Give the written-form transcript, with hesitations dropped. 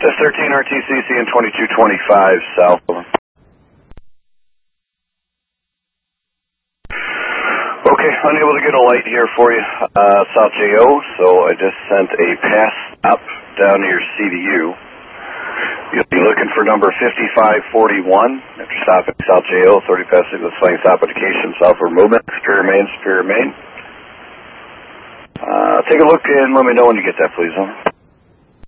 Just 13 RTCC and 2225 south. Okay, unable to get a light here for you, South JO, so I just sent a pass stop down to your CDU. You'll be looking for number 5541 after stopping South JO, 30 past signal swing stop indication, southward movement, Superior Main, Superior Main. Take a look and let me know when you get that, please. Over.